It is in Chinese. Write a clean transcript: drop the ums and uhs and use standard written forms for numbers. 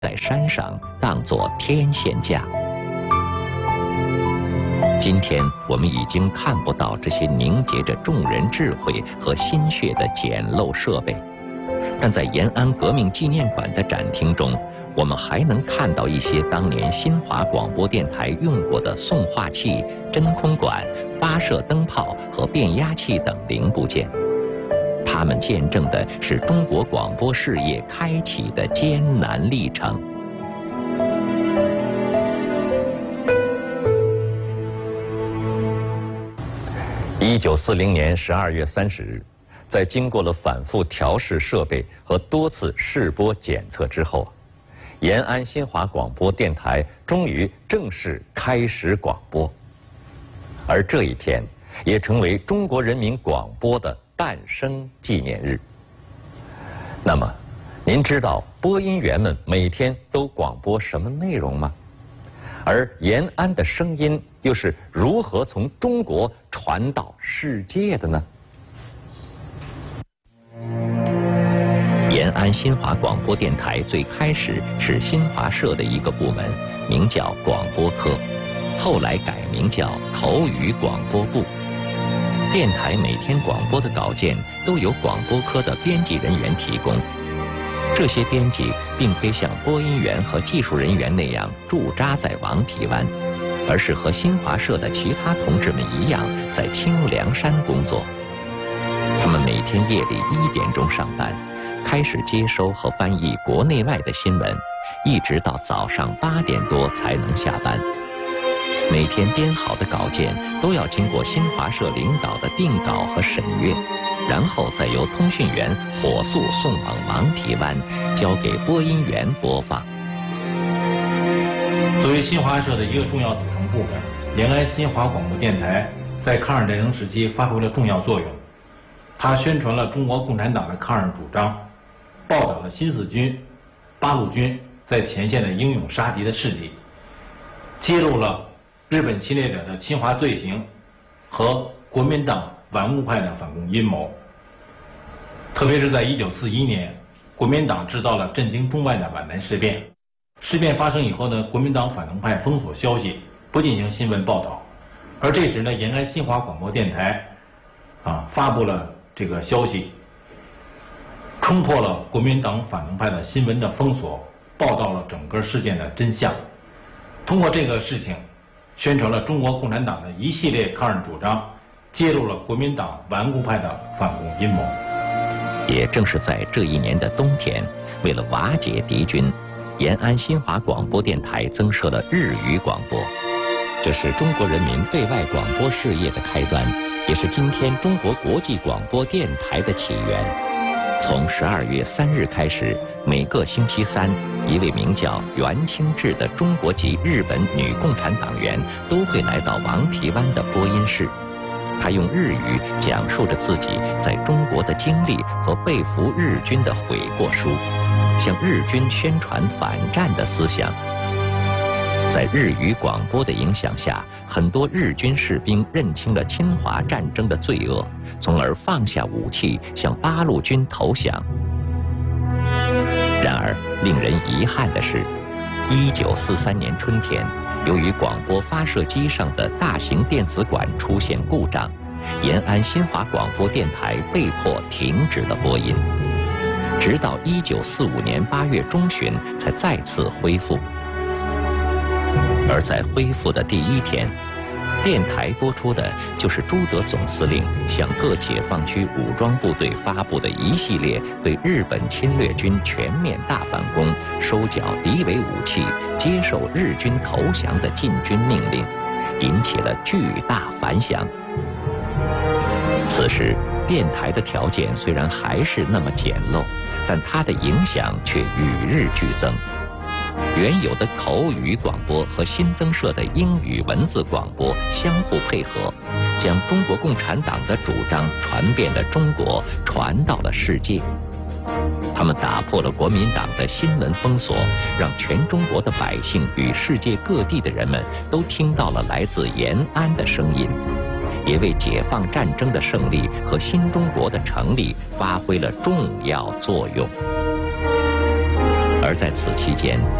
在山上当作天线架。今天我们已经看不到这些凝结着众人智慧和心血的简陋设备，但在延安革命纪念馆的展厅中，我们还能看到一些当年新华广播电台用过的送话器、真空管、发射灯泡和变压器等零部件。它们见证的是中国广播事业开启的艰难历程。1940年12月30日，在经过了反复调试设备和多次试播检测之后，延安新华广播电台终于正式开始广播，而这一天也成为中国人民广播的诞生纪念日。那么，您知道播音员们每天都广播什么内容吗？而延安的声音又是如何从中国传到世界的呢？延安新华广播电台最开始是新华社的一个部门，名叫广播科，后来改名叫口语广播部。电台每天广播的稿件都由广播科的编辑人员提供。这些编辑并非像播音员和技术人员那样驻扎在王皮湾，而是和新华社的其他同志们一样，在清凉山工作。他们每天夜里1点钟上班，开始接收和翻译国内外的新闻，一直到早上8点多才能下班。每天编好的稿件都要经过新华社领导的定稿和审阅，然后再由通讯员火速送往王皮湾，交给播音员播放。 作为新华社的一个重要组成部分，延安新华广播电台在抗日战争时期发挥了重要作用。它宣传了中国共产党的抗日主张，报道了新四军、八路军在前线的英勇杀敌的事迹，揭露了日本侵略者的侵华罪行和国民党顽固派的反共阴谋。特别是在1941年，国民党制造了震惊中外的皖南事变。事变发生以后呢，国民党反动派封锁消息，不进行新闻报道。而这时呢，延安新华广播电台发布了这个消息，冲破了国民党反动派的新闻的封锁，报道了整个事件的真相。通过这个事情，宣传了中国共产党的一系列抗日主张，揭露了国民党顽固派的反共阴谋。 也正是在这一年的冬天，为了瓦解敌军，延安新华广播电台增设了日语广播。这是中国人民对外广播事业的开端，也是今天中国国际广播电台的起源。从12月3日开始，每个星期三，一位名叫袁清志的中国籍日本女共产党员都会来到王皮湾的播音室。她用日语讲述着自己在中国的经历和被俘日军的悔过书，向日军宣传反战的思想。在日语广播的影响下，很多日军士兵认清了侵华战争的罪恶，从而放下武器向八路军投降。然而，令人遗憾的是，1943年春天，由于广播发射机上的大型电子管出现故障，延安新华广播电台被迫停止了播音，直到1945年8月中旬才再次恢复。而在恢复的第1天，电台播出的就是朱德总司令向各解放区武装部队发布的一系列对日本侵略军全面大反攻、收缴敌伪武器、接受日军投降的进军命令，引起了巨大反响。此时，电台的条件虽然还是那么简陋，但它的影响却与日俱增。原有的口语广播和新增设的英语文字广播相互配合，将中国共产党的主张传遍了中国，传到了世界。他们打破了国民党的新闻封锁，让全中国的百姓与世界各地的人们都听到了来自延安的声音，也为解放战争的胜利和新中国的成立发挥了重要作用。而而在此期间，